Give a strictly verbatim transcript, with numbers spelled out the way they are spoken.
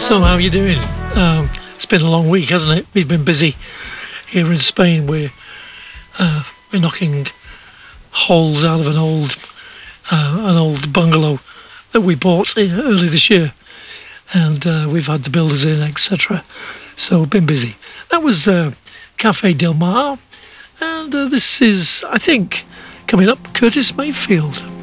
So how are you doing? Um, it's been a long week, hasn't it? We've been busy here in Spain. We're uh, we're knocking holes out of an old uh, an old bungalow that we bought early this year, and uh, we've had the builders in, et cetera. So we've been busy. That was uh, Cafe Del Mar, and uh, this is, I think, coming up, Curtis Mayfield.